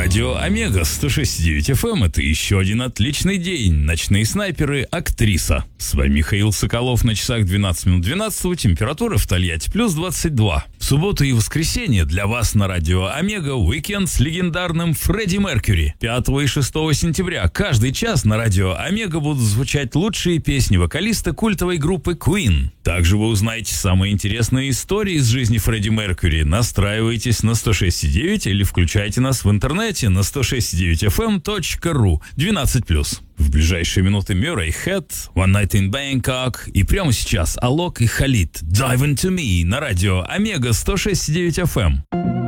Радио Омега 106.9 FM – это еще один отличный день. Ночные снайперы, актриса. С вами Михаил Соколов, на часах 12 минут 12, температура в Тольятти плюс 22. В субботу и воскресенье для вас на Радио Омега уикенд с легендарным Фредди Меркьюри. 5 и 6 сентября каждый час на Радио Омега будут звучать лучшие песни вокалиста культовой группы Queen. Также вы узнаете самые интересные истории из жизни Фредди Меркьюри. Настраивайтесь на 106.9 или включайте нас в интернете на 106.9fm.ru 12+. В ближайшие минуты Murray Head, One Night in Bangkok и прямо сейчас Алок и Халид Dive Into Me на радио Омега 106.9 FM.